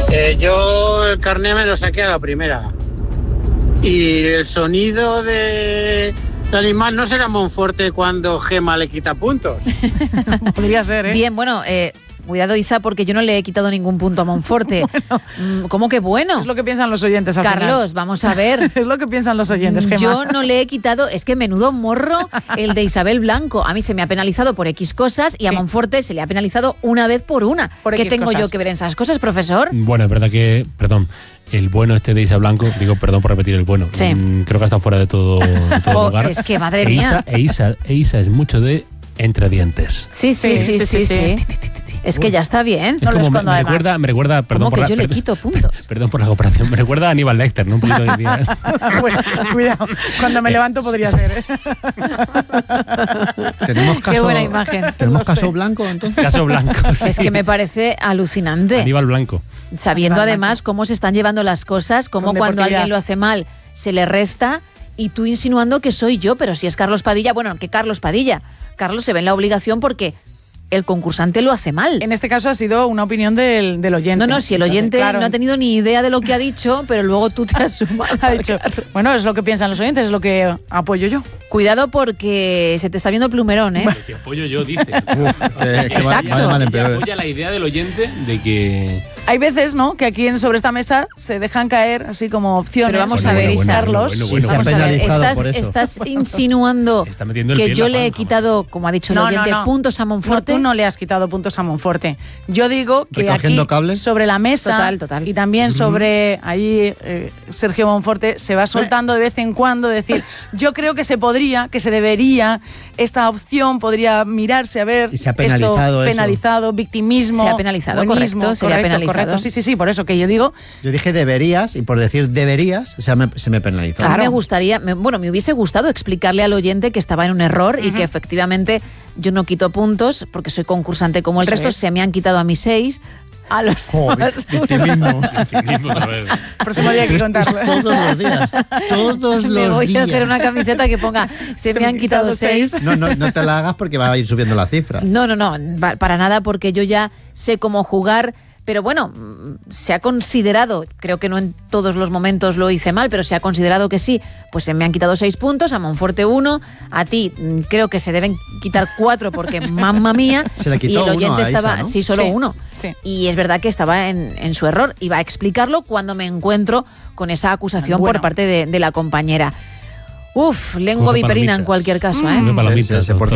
Yo el carné me lo saqué a la primera. Y el sonido del animal no será Monforte cuando Gema le quita puntos. Podría ser, ¿eh? Bien, bueno, cuidado, Isa, porque yo no le he quitado ningún punto a Monforte. ¿Cómo que bueno? Es lo que piensan los oyentes al Carlos, final. vamos a ver. Es lo que piensan los oyentes, Gemma. Yo no le he quitado, es que menudo morro el de Isabel Blanco. A mí se me ha penalizado por X cosas y a Monforte se le ha penalizado una vez por una. Por ¿Qué X tengo cosas. yo que ver en esas cosas, profesor? Bueno, es verdad que, el bueno de Isa Blanco, perdón por repetir el bueno, Sí. creo que está fuera de todo lugar. Es que, madre mía. Isa es mucho de entre dientes. Sí. Es que ya está bien. No lo como escondo, me recuerda, perdón ¿Cómo que yo le quito puntos? Perdón por la comparación, me recuerda a Aníbal Lecter, ¿no? Un poquito de Bueno, cuidado. Cuando me levanto podría ser, ¿eh? ¿Tenemos caso, Qué buena imagen. ¿Tenemos Lo caso sé. blanco, entonces? Caso Blanco. Es sí. que me parece alucinante. Aníbal Blanco. Sabiendo Aníbal además cómo se están llevando las cosas, cómo Con cuando deportividad. alguien lo hace mal se le resta y tú insinuando que soy yo, pero si es Carlos Padilla, bueno, que Carlos Padilla. Carlos se ve en la obligación porque el concursante lo hace mal. En este caso ha sido una opinión del oyente. No, si el oyente Entonces, claro, no ha tenido ni idea de lo que ha dicho, pero luego tú te has sumado. ha dicho, bueno, es lo que piensan los oyentes, es lo que apoyo yo. Cuidado porque se te está viendo el plumerón, ¿eh? Que apoyo yo, dice. Exacto. Va de mal en peor. Apoya la idea del oyente de que... Hay veces, ¿no?, que aquí sobre esta mesa se dejan caer así como opciones. Pero vamos Bueno, a ver, bueno, Isa. Carlos. bueno, Y se ha Vamos a ver, penalizado por eso. estás insinuando Está metiendo el que pie en yo la le he zanja. quitado, como ha dicho el oyente, puntos a Monforte. No, tú no le has quitado puntos a Monforte. Yo digo que Recogiendo aquí, cables. sobre la mesa, Total. y también sobre ahí Sergio Monforte se va soltando de vez en cuando decir, yo creo que se podría, que se debería, esta opción podría mirarse a ver. Y se ha penalizado eso. penalizado, victimismo. Se ha penalizado, buenismo, correcto, se le ha penalizado. correcto. Sí, por eso que yo digo. Yo dije deberías, y por decir deberías, se me penalizó. A mí me gustaría, me hubiese gustado explicarle al oyente que estaba en un error y que efectivamente yo no quito puntos porque soy concursante como el Eso resto, es. se me han quitado a mis 6, a los demás Victimismo. El Próximo día hay que contarlo. Todos los días. Todos los me voy días. a hacer una camiseta que ponga se me han quitado 6. No te la hagas porque va a ir subiendo la cifra. No, para nada, porque yo ya sé cómo jugar. Pero bueno, se ha considerado, creo que no en todos los momentos lo hice mal, pero se ha considerado que sí, pues se me han quitado 6 puntos, a Monforte 1, a ti creo que se deben quitar 4 porque mamma mía, Se le quitó y el uno oyente a Isa, estaba, ¿no? sí, solo Sí, uno. sí. Y es verdad que estaba en su error, iba a explicarlo cuando me encuentro con esa acusación Bueno. por parte de la compañera. Lengua Como viperina palomitas. en cualquier caso, ¿eh? De palomitas. Se porta